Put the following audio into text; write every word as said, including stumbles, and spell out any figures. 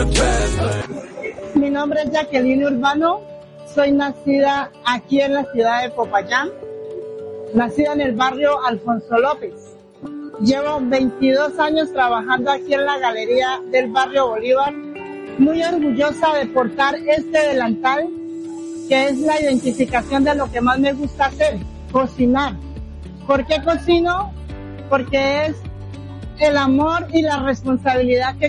Mi nombre es Jacqueline Urbano, soy nacida aquí en la ciudad de Popayán, nacida en el barrio Alfonso López. Llevo veintidós años trabajando aquí en la galería del barrio Bolívar, muy orgullosa de portar este delantal, que es la identificación de lo que más me gusta hacer, cocinar. ¿Por qué cocino? Porque es el amor y la responsabilidad que